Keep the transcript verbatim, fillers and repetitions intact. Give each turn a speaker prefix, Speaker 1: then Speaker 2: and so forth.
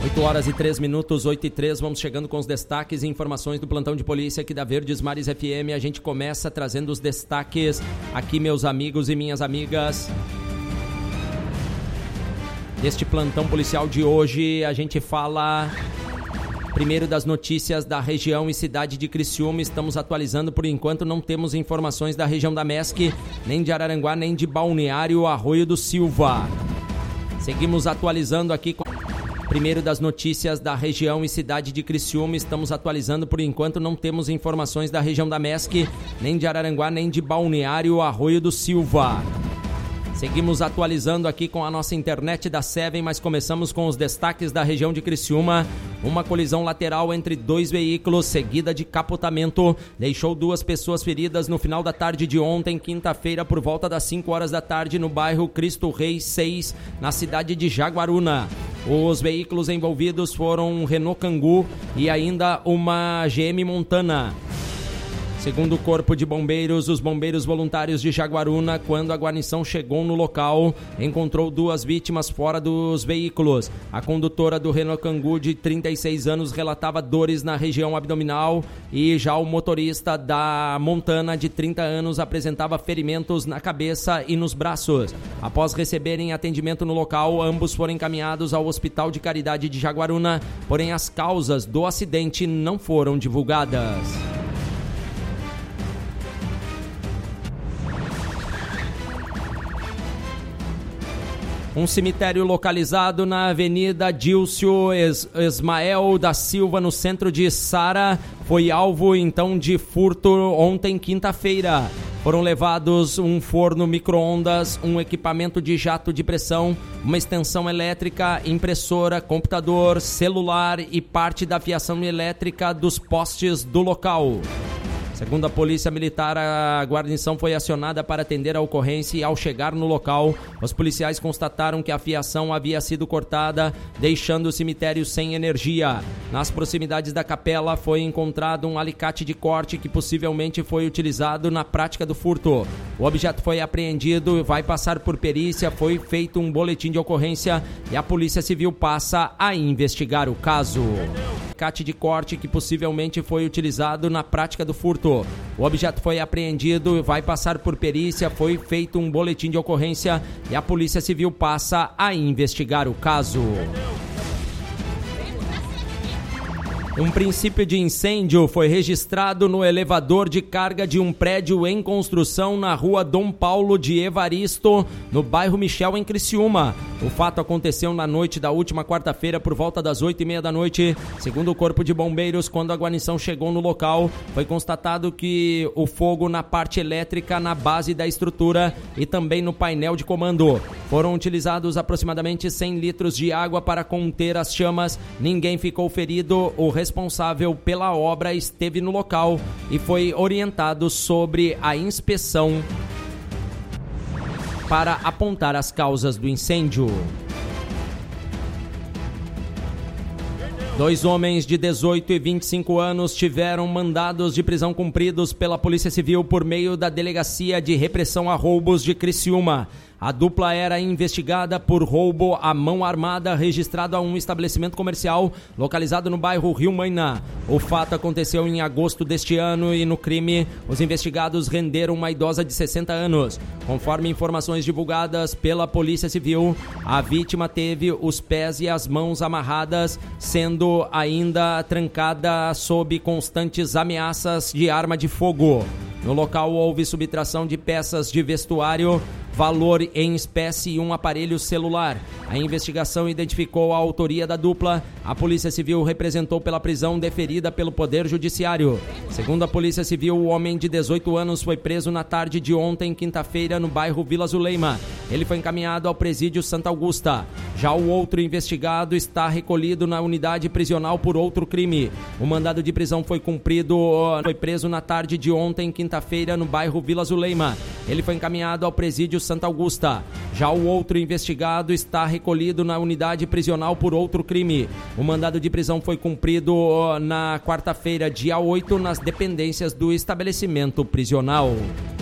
Speaker 1: oito horas e três minutos, oito e três, vamos chegando com os destaques e informações do plantão de polícia aqui da Verdes Mares F M. A gente começa trazendo os destaques aqui, meus amigos e minhas amigas. Neste plantão policial de hoje, a gente fala primeiro das notícias da região e cidade de Criciúma. Estamos atualizando, por enquanto não temos informações da região da MESC, nem de Araranguá, nem de Balneário Arroio do Silva. Seguimos atualizando aqui com primeiro das notícias da região e cidade de Criciúma. Estamos atualizando, por enquanto não temos informações da região da MESC, nem de Araranguá, nem de Balneário Arroio do Silva. Seguimos atualizando aqui com a nossa internet da Seven, mas começamos com os destaques da região de Criciúma. Uma colisão lateral entre dois veículos, seguida de capotamento, deixou duas pessoas feridas no final da tarde de ontem, quinta-feira, por volta das cinco horas da tarde, no bairro Cristo Rei seis, na cidade de Jaguaruna. Os veículos envolvidos foram um Renault Kangoo e ainda uma G M Montana. Segundo o Corpo de Bombeiros, os bombeiros voluntários de Jaguaruna, quando a guarnição chegou no local, encontrou duas vítimas fora dos veículos. A condutora do Renault Kangoo, de trinta e seis anos, relatava dores na região abdominal e já o motorista da Montana, de trinta anos, apresentava ferimentos na cabeça e nos braços. Após receberem atendimento no local, ambos foram encaminhados ao Hospital de Caridade de Jaguaruna, porém as causas do acidente não foram divulgadas. Um cemitério localizado na Avenida Dilcio Ismael da Silva, no centro de Sara, foi alvo então de furto ontem, quinta-feira. Foram levados um forno micro-ondas, um equipamento de jato de pressão, uma extensão elétrica, impressora, computador, celular e parte da fiação elétrica dos postes do local. Segundo a Polícia Militar, a guarnição foi acionada para atender a ocorrência e, ao chegar no local, os policiais constataram que a fiação havia sido cortada, deixando o cemitério sem energia. Nas proximidades da capela foi encontrado um alicate de corte que possivelmente foi utilizado na prática do furto. O objeto foi apreendido e vai passar por perícia, foi feito um boletim de ocorrência e a Polícia Civil passa a investigar o caso. Alicate de corte que possivelmente foi utilizado na prática do furto. O objeto foi apreendido e vai passar por perícia, foi feito um boletim de ocorrência e a Polícia Civil passa a investigar o caso. Um princípio de incêndio foi registrado no elevador de carga de um prédio em construção na rua Dom Paulo de Evaristo, no bairro Michel, em Criciúma. O fato aconteceu na noite da última quarta-feira, por volta das oito e meia da noite. Segundo o Corpo de Bombeiros, quando a guarnição chegou no local, foi constatado que o fogo na parte elétrica, na base da estrutura e também no painel de comando. Foram utilizados aproximadamente cem litros de água para conter as chamas. Ninguém ficou ferido. O responsável pela obra esteve no local e foi orientado sobre a inspeção para apontar as causas do incêndio. Dois homens de dezoito e vinte e cinco anos tiveram mandados de prisão cumpridos pela Polícia Civil por meio da Delegacia de Repressão a Roubos de Criciúma. A dupla era investigada por roubo à mão armada registrado a um estabelecimento comercial localizado no bairro Rio Mainá. O fato aconteceu em agosto deste ano e no crime os investigados renderam uma idosa de sessenta anos. Conforme informações divulgadas pela Polícia Civil, a vítima teve os pés e as mãos amarradas, sendo ainda trancada sob constantes ameaças de arma de fogo. No local houve subtração de peças de vestuário, valor em espécie e um aparelho celular. A investigação identificou a autoria da dupla. A Polícia Civil representou pela prisão deferida pelo Poder Judiciário. Segundo a Polícia Civil, o homem de dezoito anos foi preso na tarde de ontem, quinta-feira, no bairro Vila Zuleima. Ele foi encaminhado ao presídio Santa Augusta. Já o outro investigado está recolhido na unidade prisional por outro crime. O mandado de prisão foi cumprido, foi preso na tarde de ontem, quinta-feira, no bairro Vila Zuleima. Ele foi encaminhado ao presídio Santa Augusta. Já o outro investigado está recolhido na unidade prisional por outro crime. O mandado de prisão foi cumprido na quarta-feira, dia oito, nas dependências do estabelecimento prisional.